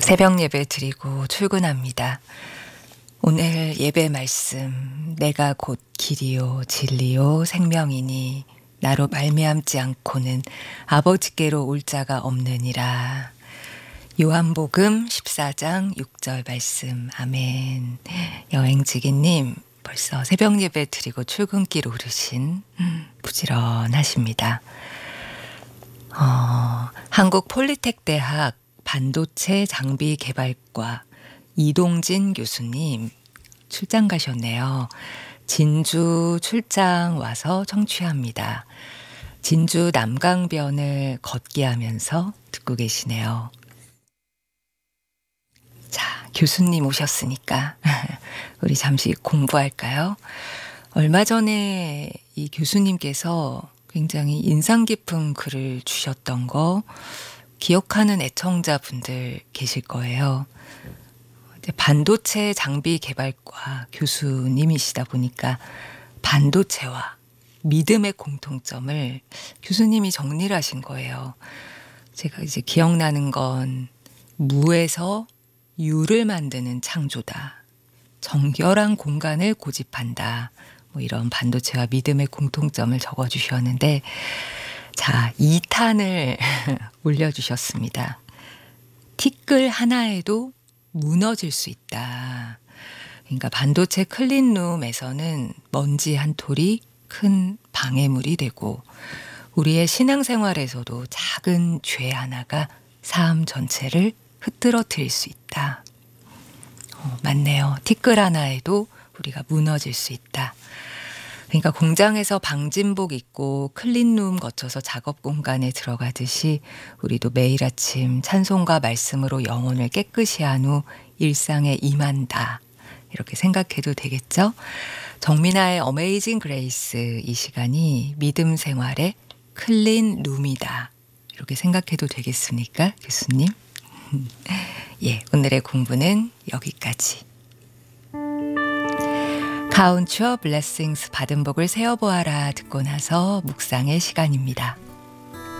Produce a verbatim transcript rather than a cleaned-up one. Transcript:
새벽 예배 드리고 출근합니다. 오늘 예배 말씀, 내가 곧 길이요 진리요 생명이니 나로 말미암지 않고는 아버지께로 올 자가 없느니라. 요한복음 십사 장 육 절 말씀. 아멘. 여행지기님, 벌써 새벽 예배 드리고 출근길 오르신 부지런하십니다. 어, 한국 폴리텍대학 반도체 장비 개발과 이동진 교수님 출장 가셨네요. 진주 출장 와서 청취합니다. 진주 남강변을 걷기 하면서 듣고 계시네요. 자, 교수님 오셨으니까 우리 잠시 공부할까요? 얼마 전에 이 교수님께서 굉장히 인상 깊은 글을 주셨던 거 기억하는 애청자분들 계실 거예요. 반도체 장비 개발과 교수님이시다 보니까 반도체와 믿음의 공통점을 교수님이 정리를 하신 거예요. 제가 이제 기억나는 건 무에서 유를 만드는 창조다. 정결한 공간을 고집한다. 뭐 이런 반도체와 믿음의 공통점을 적어주셨는데, 자, 이 탄을 올려주셨습니다. 티끌 하나에도 무너질 수 있다. 그러니까 반도체 클린룸에서는 먼지 한 톨이 큰 방해물이 되고, 우리의 신앙생활에서도 작은 죄 하나가 삶 전체를 흐트러뜨릴 수 있다. 어, 맞네요. 티끌 하나에도 우리가 무너질 수 있다. 그러니까 공장에서 방진복 입고 클린룸 거쳐서 작업 공간에 들어가듯이 우리도 매일 아침 찬송과 말씀으로 영혼을 깨끗이 한 후 일상에 임한다. 이렇게 생각해도 되겠죠? 정민아의 어메이징 그레이스, 이 시간이 믿음 생활의 클린룸이다. 이렇게 생각해도 되겠습니까, 교수님? 예, 오늘의 공부는 여기까지. Count your blessings, 받은 복을 세어보아라 듣고 나서 묵상의 시간입니다.